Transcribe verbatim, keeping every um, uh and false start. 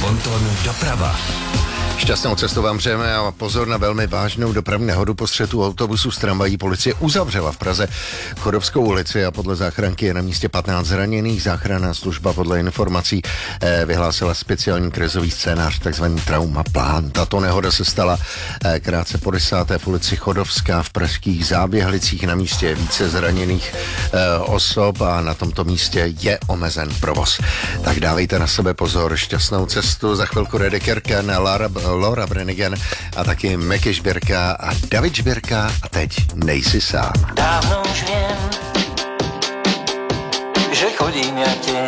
Bonton doprava. Šťastnou cestu vám přejeme a pozor na velmi vážnou dopravní nehodu. Po střetu autobusu s tramvají policie uzavřela v Praze Chodovskou ulici a podle záchranky je na místě patnáct zraněných. Záchranná služba podle informací eh, vyhlásila speciální krizový scénář, takzvaný trauma plán. Tato nehoda se stala eh, krátce po desáté v ulici Chodovská v pražských Záběhlicích. Na místě je více zraněných eh, osob a na tomto místě je omezen provoz. Tak dávejte na sebe pozor, šťastnou cestu. Za chvilku Rede Kirken, Lara Laura Branigan a taky Meky Žbírka a David Žbírka a teď nejsi sám. Dávno už vím, že chodím jak tě.